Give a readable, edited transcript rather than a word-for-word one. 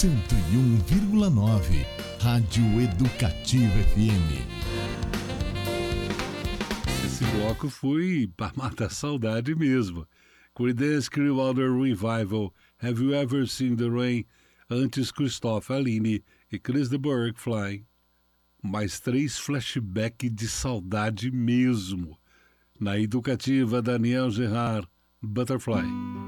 101,9 Rádio Educativa FM. Esse bloco foi para matar a saudade mesmo. Creedence Clearwater Revival, Have You Ever Seen the Rain? Antes Christoph Aline e Chris de Burgh Flying. Mais 3 flashbacks de saudade mesmo. Na Educativa, Daniel Gerard, Butterfly.